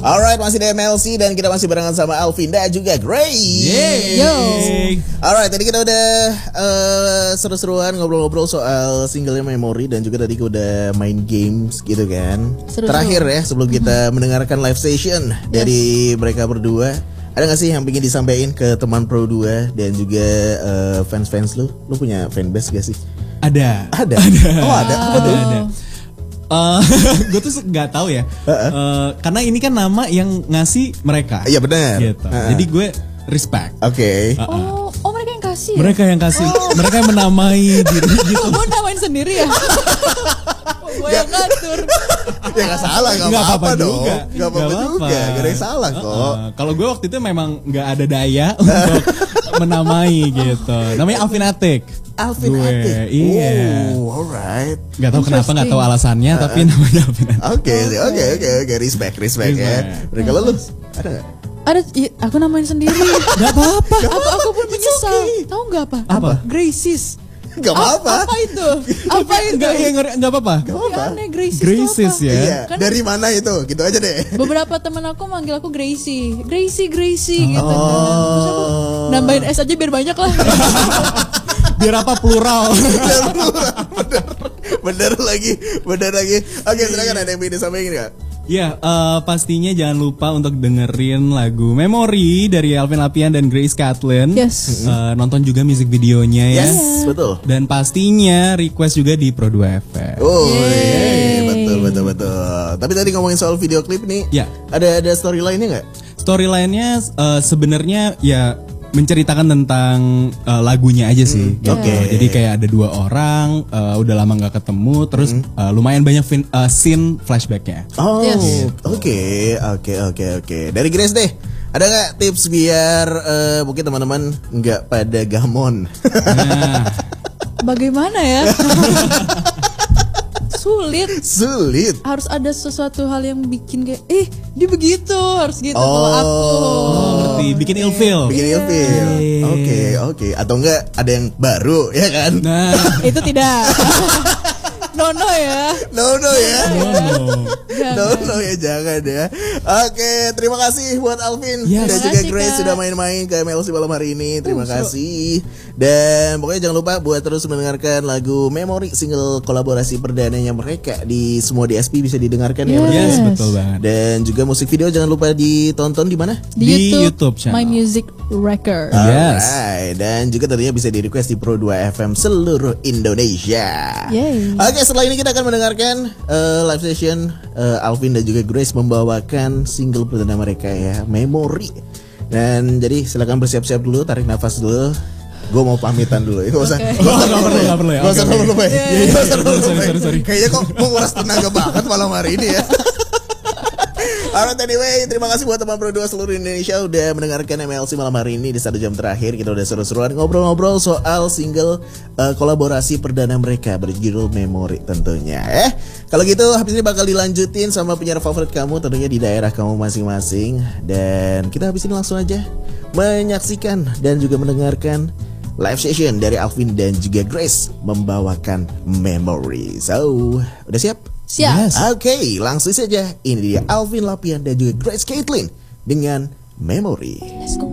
Alright, masih di MLC dan kita masih barengan sama Alvin dan juga Grace. Yo. Alright, tadi kita udah seru-seruan ngobrol-ngobrol soal singlenya Memory dan juga tadi kita udah main games gitu kan. Seru-seru. Terakhir ya sebelum kita mendengarkan live session dari mereka berdua, ada gak sih yang pengen disampaikan ke teman Pro 2 dan juga fans-fans lu? Lu punya fanbase gak sih? Ada. Oh ada. Apa tuh? Ada. Gue tuh nggak tahu ya, karena ini kan nama yang ngasih mereka. Iya benar. Gitu. Jadi gue respect. Oke. Oh mereka yang kasih. Mereka yang kasih, mereka yang menamai diri gitu. Gue namain sendiri ya. Gue yang ngatur. Ya gak salah, gak apa-apa dong. Gak apa-apa juga, gak ada yang salah kok. Kalau gue waktu itu memang nggak ada daya untuk menamai gitu. Namanya Alvin Atik. Alvin Gue, Atik. iya. Oh, alright. Gak tahu kenapa, nggak tahu alasannya, tapi namanya Alvin Atik. Oke, respect ya. Mereka lu ada nggak? Ada, aku namain sendiri. Gak apa-apa. Aku pun menyesal. Tahu nggak apa? Apa? Graces. Gak apa-apa. Apa itu? Apa itu? Nggak apa-apa. Aneh, Graces. Graces itu apa? ya. Iya. Kan- Dari mana itu? Gitu aja deh. Beberapa teman aku manggil aku Gracie gitu kan. Terus aku nambahin S aja biar banyak lah. Biar apa plural. Bener lagi. Oke, silakan ada yang ingin disampaikan nggak? Ya, pastinya jangan lupa untuk dengerin lagu Memory dari Alvin Lapian dan Grace Katlyn. Yes. Nonton juga music videonya ya. Yes, betul. Dan pastinya request juga di Pro 2 FM. Oh, betul. Tapi tadi ngomongin soal video klip nih, Ya. ada storyline-nya nggak? Storyline-nya sebenarnya ya menceritakan tentang lagunya aja sih. Gitu. Oke. Jadi kayak ada dua orang, udah lama nggak ketemu, terus lumayan banyak scene flashbacknya. Oh, Yes. oke. Dari Grace deh, ada nggak tips biar mungkin teman-teman nggak pada gamon? Nah, Bagaimana ya? Sulit. Harus ada sesuatu hal yang bikin kayak dia begitu, harus gitu kalau aku. ngerti, bikin ilfeel. Bikin ilfil. Oke. Atau enggak ada yang baru, ya kan? Nah, Itu tidak. No ya. No ya. Jangan. No ya, jangan ya. Oke, terima kasih buat Alvin Yes. dan Terima juga kasih, Grace Kak. sudah main-main ke MLC malam hari ini. Terima kasih. Dan pokoknya jangan lupa buat terus mendengarkan lagu Memory, single kolaborasi perdananya mereka di semua DSP bisa didengarkan ya. mereka. yes, betul banget. Dan juga musik video jangan lupa ditonton di mana? Di YouTube channel. My Music Record. Yes. Alright. Dan juga tentunya bisa di request di Pro 2 FM seluruh Indonesia. Yay. Oke, setelah ini kita akan mendengarkan live session Alvin dan juga Grace membawakan single perdana mereka ya, Memory. Dan jadi silakan bersiap-siap dulu, tarik nafas dulu. Gue mau pamitan dulu. Gak usah. Oke. Nggak perlu ya. Gak usah Oke. dulu, Pak. Gak usah dulu, Pak. Sorry. Kayaknya kok menguras tenaga banget malam hari ini ya. Alright, anyway, terima kasih buat teman Pro 2 seluruh Indonesia udah mendengarkan MLC malam hari ini di 1 jam terakhir. Kita udah seru-seruan ngobrol-ngobrol soal single kolaborasi perdana mereka berjudul Memory tentunya. Kalau gitu habis ini bakal dilanjutin sama penyiar favorit kamu tentunya di daerah kamu masing-masing. Dan kita habis ini langsung aja menyaksikan dan juga mendengarkan live session dari Alvin dan juga Grace membawakan Memory. So, udah siap? Siap. Yes. Oke, langsung saja. Ini dia Alvin Lapian dan juga Grace Katlyn dengan Memory. Let's go.